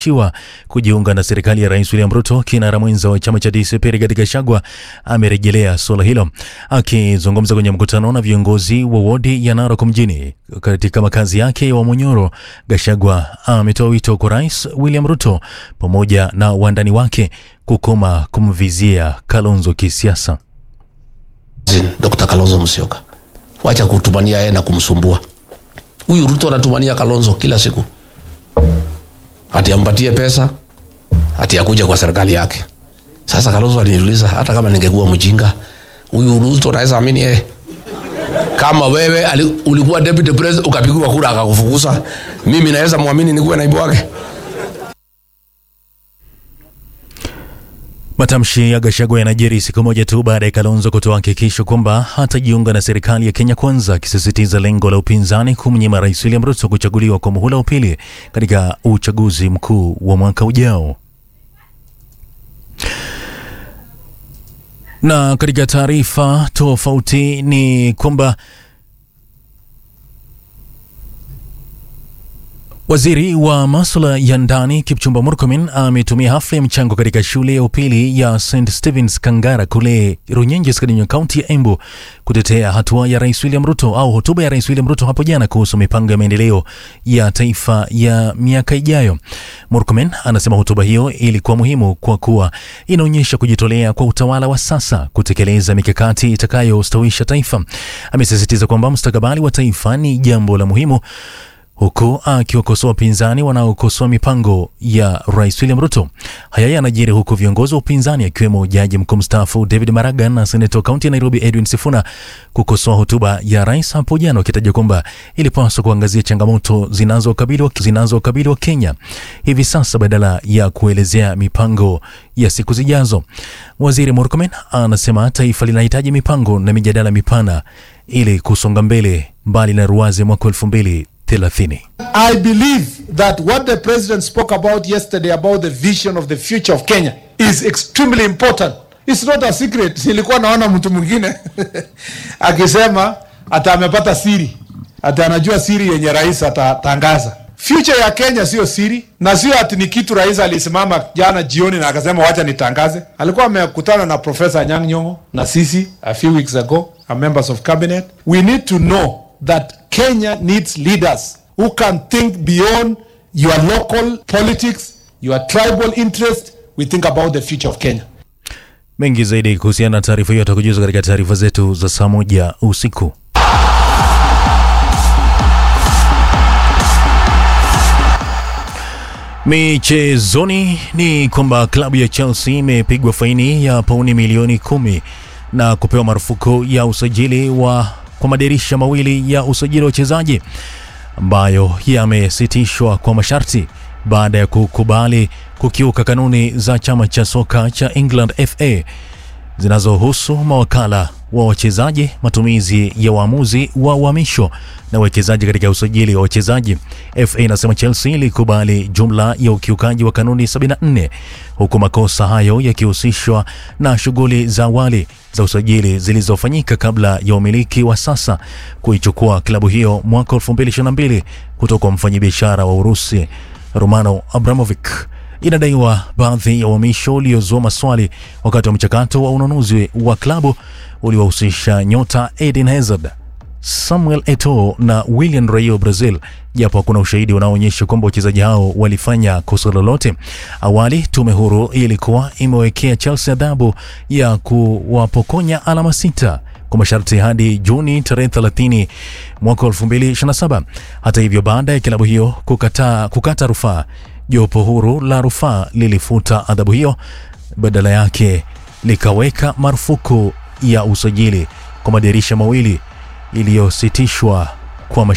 Chiwa kujiunga na serikali ya Rais William Ruto. Kinara mwenza wa chama cha DCP Rigathi Gachagua amerejelea suala hilo. Akizungumza kwenye mkutano na viongozi wa wodi ya Narok mjini katika makazi yake ya Wamunyoro, Gachagua ametoa wito kwa Rais William Ruto pamoja na wandani wake kukoma kumvizia Kalonzo kisiasa. Dr. Kalonzo Musyoka, wacha kutumania yeye na kumsumbua. Huyu Ruto anatumania Kalonzo kila siku. Ati ampatie pesa, ati akuja kwa serikali yake. Sasa Kalonzo aliniuliza, hata kama ningekuwa mjinga, huyu Ruto anaweza amini yeye? Kama wewe ulikuwa deputy president ukapigwa kura akakufukuza, mimi naweza muamini nikuwe naibu wake? Matamshi ya Gachagua yanajiri siku moja tu baada ya Kalonzo kutoa hakikisho kwamba hatajiunga na serikali ya Kenya Kwanza, akisisitiza lengo la upinzani kumnyima Rais William Ruto kuchaguliwa kwa muhula wa pili katika uchaguzi mkuu wa mwaka ujao. Na katika taarifa tofauti ni kwamba Waziri wa masuala ya ndani Kipchumba Murkomen ametumia hafla ya mchango katika shule ya upili ya St. Stephen's Kangara kule Runyenjes katika kaunti ya Embu kutetea hatua ya Rais William Ruto au hotuba ya Rais William Ruto hapo jana kuhusu mipango ya maendeleo ya taifa ya miaka ijayo. Murkomen anasema hotuba hiyo ilikuwa muhimu kwa kuwa inaonyesha kujitolea kwa utawala wa sasa kutekeleza mikakati itakayostawisha taifa. Amesisitiza kwamba mustakabali wa taifa ni jambo la muhimu, huku akiwakosoa wapinzani wanaokosoa mipango ya Rais William Ruto. Haya yanajiri huku viongozi wa upinzani akiwemo Jaji Mkuu mstaafu David Maraga na Senator Kaunti ya Nairobi Edwin Sifuna kukosoa hotuba ya rais hapo jana, wakitaja kwamba ilipaswa kuangazia changamoto zinazokabili wa Kenya hivi sasa badala ya kuelezea mipango ya siku zijazo. Waziri Murkomen anasema taifa linahitaji mipango na mijadala mipana ili kusonga mbali na ruwaze mwaka 2030. I believe that what the president spoke about yesterday about the vision of the future of Kenya is extremely important. It's not a secret. Nilikuwa naona mtu mwingine akisema ata amepata siri, ata anajua siri yenye rais atatangaza. Future ya Kenya sio siri, na sio ati ni kitu rais alisimama jana jioni na akasema wacha nitangaze. Alikuwa amekutana na Professor Anyang' Nyong'o na sisi a few weeks ago, members of cabinet. We need to know that Kenya needs leaders who can think beyond your local politics, your tribal interest. We think about the future of Kenya. Mengi zaidi kuhusiana na taarifa hiyo tutakujuza katika taarifa zetu za saa 1 usiku. Michezoni ni kwamba klabu ya Chelsea imepigwa faini ya pauni milioni 10 na kupewa marufuku ya usajili kwa madirisha mawili ya usajili wa wachezaji ambayo yamesitishwa kwa masharti baada ya kukubali kukiuka kanuni za chama cha soka cha England FA zinazohusu mawakala wa wachezaji, matumizi ya waamuzi wa uhamisho na wachezaji katika usajili wa wachezaji. FA inasema Chelsea ilikubali jumla ya ukiukaji wa kanuni 74 huku makosa hayo yakihusishwa na shughuli za awali za usajili zilizofanyika kabla ya umiliki wa sasa kuichukua klabu hiyo mwaka 2022 kutoka kwa mfanyabiashara wa Urusi Roman Abramovich. Inadaiwa baadhi ya uhamisho uliozua maswali wakati wa mchakato wa ununuzi wa klabu uliwahusisha nyota Eden Hazard, Samuel Eto'o na William Rayo Brazil, japo hakuna ushahidi unaoonyesha kwamba wachezaji hao walifanya kosa lolote. Awali tume huru ilikuwa imewekea Chelsea adhabu ya kuwapokonya alama 6 kwa masharti hadi Juni tarehe 30 mwaka 2027. Hata hivyo, baada ya klabu hiyo kukata rufaa, jopo huru la rufaa lilifuta adhabu hiyo, badala yake likaweka marufuku ya usajili kwa madirisha mawili iliyositishwa kwa